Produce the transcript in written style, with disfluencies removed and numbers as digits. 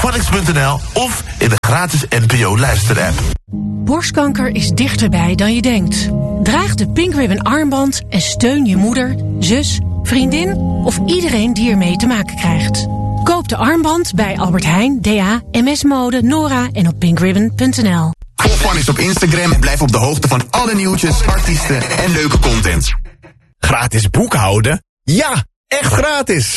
phonics.nl of in de gratis NPO luisterapp. Borstkanker is dichterbij dan je denkt. Draag de Pink Ribbon armband en steun je moeder, zus, vriendin of iedereen die ermee te maken krijgt. Koop de armband bij Albert Heijn, DA, MS Mode, Nora en op pinkribbon.nl. Volg Phonics op Instagram en blijf op de hoogte van alle nieuwtjes, artiesten en leuke content. Gratis boekhouden? Ja, echt gratis!